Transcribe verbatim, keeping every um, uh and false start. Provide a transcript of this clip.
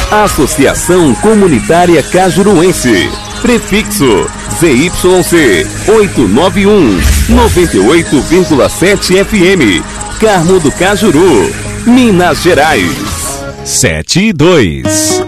Associação Comunitária Cajuruense. Prefixo Z Y C oitocentos e noventa e um, noventa e oito vírgula sete F M. Carmo do Cajuru, Minas Gerais. sete e dois.